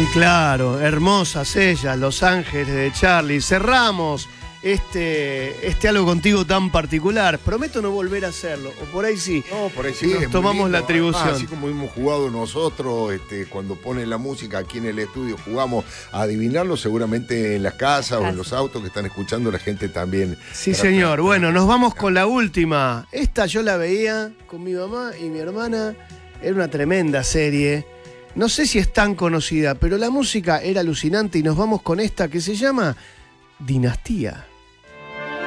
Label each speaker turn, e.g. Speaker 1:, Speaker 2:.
Speaker 1: claro, hermosas ellas, Los Ángeles de Charlie. Cerramos este algo contigo tan particular. Prometo no volver a hacerlo, o por ahí sí.
Speaker 2: No, por ahí sí.
Speaker 1: Nos tomamos la atribución.
Speaker 2: Así como hemos jugado nosotros, cuando ponen la música aquí en el estudio, jugamos a adivinarlo, seguramente en las casas o en los autos que están escuchando la gente también.
Speaker 1: Sí, señor. Bueno, nos vamos con la última. Esta yo la veía con mi mamá y mi hermana. Era una tremenda serie. No sé si es tan conocida, pero la música era alucinante y nos vamos con esta que se llama Dinastía.